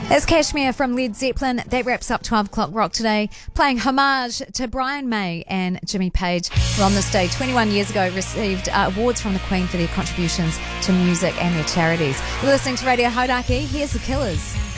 That's Kashmir from Led Zeppelin. That wraps up 12 o'clock rock today, playing homage to Brian May and Jimmy Page, who on this day 21 years ago received awards from the Queen for their contributions to music and their charities. You're listening to Radio Hauraki. Here's The Killers.